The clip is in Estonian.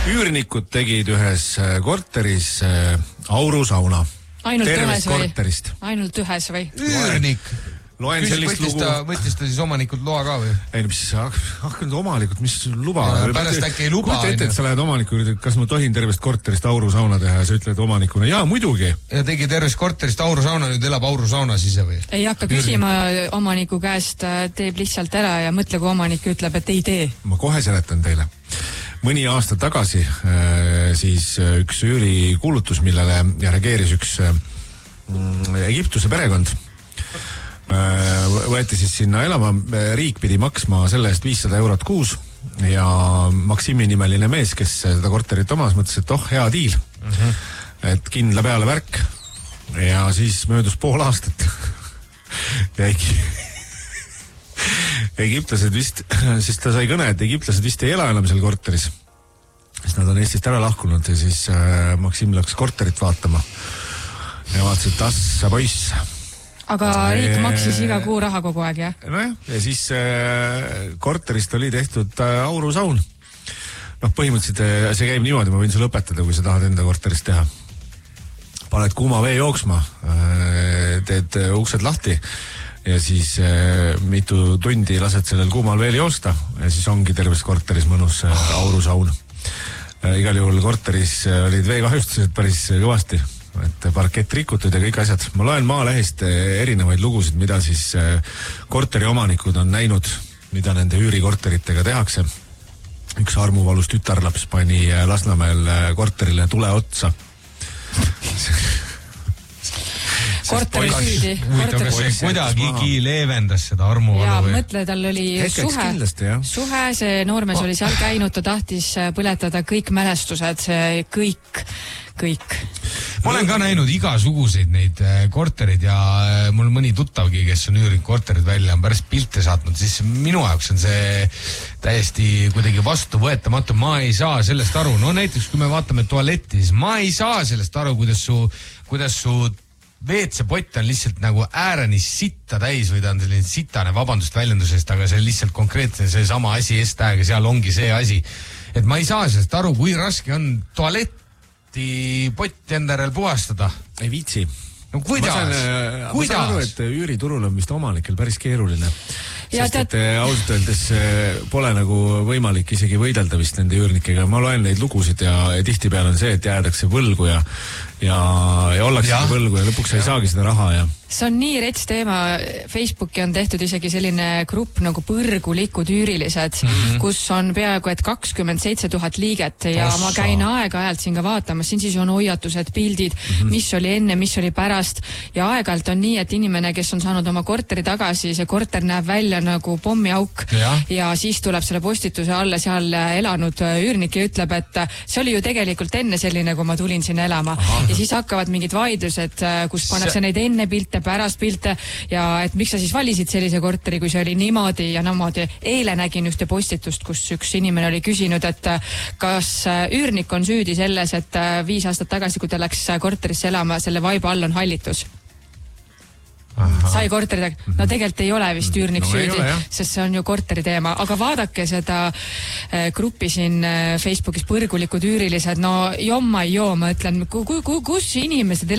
Üürnikud tegid ühes korteris aurusauna. Ainult Tervest ühes või? Üürnik. Loen sellist lugu. Võttis ta siis omanikult loa ka või? Ei, mis hakanud omanikult, mis luba? Pärast äkki ei luba. Kuita ette, et sa lähed omaniku juurde, kas ma tohin tervest korterist aurusauna teha ja sa ütled omanikuna, jaa, muidugi. Ja tegi tervest korterist aurusauna, nüüd elab aurusauna ise või? Ei hakka küsima omaniku käest, teeb lihtsalt ära ja mõtle, kui omanik ütleb, et ei tee. Ma kohe seletan teile. Mõni aasta tagasi siis üks üürikuulutus, millele reageeris üks Egiptuse perekond, võeti siis sinna elama, riik pidi maksma selle eest 500 eurot kuus ja Maksimi nimeline mees, kes seda korterit omas, mõtles, et hea diil, et kindla peale värk ja siis möödus pool aastat ja egiptlased vist, siis ta sai kõne, et egiptlased vist ei ela enam seal korteris, sest nad on Eestist ära lahkunud ja siis Maksim läks korterit vaatama ja vaatas, et assa poiss. Aga riik maksis iga kuu raha kogu aeg, jah? Nojah, ja siis korterist oli tehtud aurusaun. Põhimõtteliselt see käib niimoodi, ma võin sulle õpetada, kui sa tahad enda korterist teha. Paned kuuma vee jooksma, teed uksed lahti ja siis mitu tundi lased sellel kuumal veel joosta ja siis ongi terves korteris mõnus aurusaun. Igal juhul korteris olid veekahjustused päris kõvasti. Et parkett rikutud ja kõik asjad. Ma loen Maalehest erinevaid lugusid, mida siis korteri omanikud on näinud, mida nende üürikorteritega tehakse. Üks armuvalus tütarlaps pani Lasnamäel korterile tule otsa. Korteri süüdi. Kuidagigi leevendas seda armuvalu. Ja mõtle, tal oli suhe, see noormees oli seal käinud, ta tahtis põletada kõik mälestused, kõik. Ma olen ka näinud igasuguseid neid korterid ja mul mõni tuttavgi, kes on üürinud korterid välja, on päris pilte saatnud, siis minu jaoks on see täiesti kuidagi vastuvõetamatu, ma ei saa sellest aru. No näiteks, kui me vaatame tualetti, siis ma ei saa sellest aru, kuidas su WC-pott on lihtsalt nagu ääreni sitta täis või ta on selline sitane, vabandust väljendusest, aga see lihtsalt konkreetne see sama asi S-tähega, seal ongi see asi. Et ma ei saa sellest aru, kui raske on tualetti potti enda järel puhastada. Ei viitsi. No kuidas? Ma saan aru, et üüriturul on vist omanikel päris keeruline. Sest et ausalt öeldes pole nagu võimalik isegi võidelda vist nende üürnikega. Ma loen neid lugusid ja tihtipeale on see, et jäädakse võlgu ja ollakse võlgu ja lõpuks ei saagi seda raha ja see on nii rets teema. Facebooki on tehtud isegi selline grupp nagu põrgulikud üürilised, kus on peaaegu et 27 000 liiget ja ma käin aeg-ajalt siin ka vaatamas, siin siis on hoiatused, pildid, mis oli enne, mis oli pärast ja aeg-ajalt on nii, et inimene, kes on saanud oma korteri tagasi, see korter näeb välja nagu pommiauk ja siis tuleb selle postituse alla seal elanud üürnik ja ütleb, et see oli ju tegelikult enne selline, kui ma tulin sinna elama. Ja siis hakkavad mingid vaidlused, kus pannakse neid enne pilte, pärast pilte ja et miks sa siis valisid sellise korteri, kui see oli niimoodi ja namoodi. Eile nägin ühte postitust, kus üks inimene oli küsinud, et kas üürnik on süüdi selles, et 5 aastat tagasi, kui ta läks korterisse elama, selle vaiba all on hallitus. Sai korteri, no tegelikult ei ole vist üürnik süüdi, sest see on ju korteri teema, aga vaadake seda gruppi siin Facebookis põrgulikud üürilised, no jomma ei joo, ma ütlen, kus inimesed